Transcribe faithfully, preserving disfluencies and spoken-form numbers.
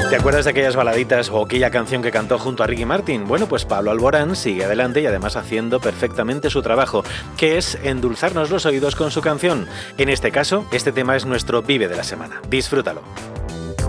¿Te acuerdas de aquellas baladitas o aquella canción que cantó junto a Ricky Martin? Bueno, pues Pablo Alborán sigue adelante y además haciendo perfectamente su trabajo, que es endulzarnos los oídos con su canción. En este caso, este tema es nuestro Vive de la semana. Disfrútalo.